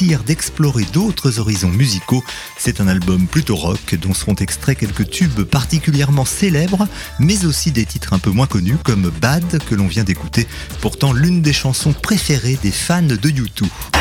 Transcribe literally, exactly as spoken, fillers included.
désir d'explorer d'autres horizons musicaux. C'est un album plutôt rock dont seront extraits quelques tubes particulièrement célèbres, mais aussi des titres un peu moins connus comme Bad que l'on vient d'écouter, pourtant l'une des chansons préférées des fans de U deux.